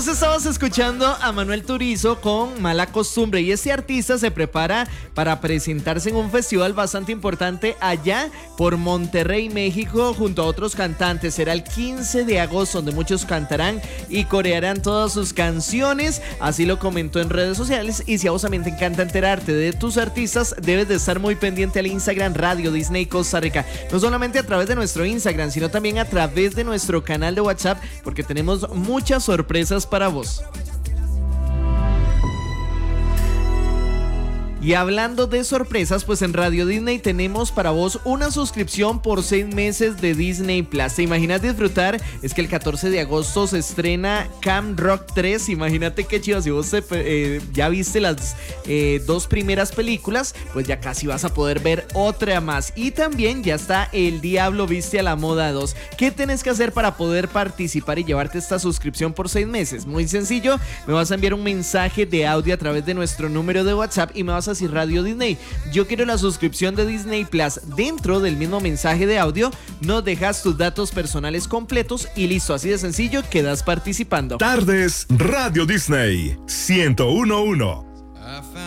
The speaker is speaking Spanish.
estabas escuchando a Manuel Turizo con Mala Costumbre, y este artista se prepara para presentarse en un festival bastante importante allá por Monterrey, México, junto a otros cantantes. Será el 15 de agosto, donde muchos cantarán y corearán todas sus canciones. Así lo comentó en redes sociales. Y si a vos también te encanta enterarte de tus artistas, debes de estar muy pendiente al Instagram Radio Disney Costa Rica. No solamente a través de nuestro Instagram, sino también a través de nuestro canal de WhatsApp, porque tenemos muchas sorpresas para vos. Y hablando de sorpresas, pues en Radio Disney tenemos para vos una suscripción por 6 meses de Disney Plus. ¿Te imaginas disfrutar? Es que el 14 de agosto se estrena Camp Rock 3. Imagínate qué chido. Si vos ya viste las 2 primeras películas, pues ya casi vas a poder ver otra más. Y también ya está El Diablo Viste a la Moda 2. ¿Qué tenés que hacer para poder participar y llevarte esta suscripción por 6 meses? Muy sencillo. Me vas a enviar un mensaje de audio a través de nuestro número de WhatsApp y me vas a decir: Radio Disney, yo quiero la suscripción de Disney Plus. Dentro del mismo mensaje de audio nos dejas tus datos personales completos y listo, así de sencillo, quedas participando. Tardes Radio Disney 101.1.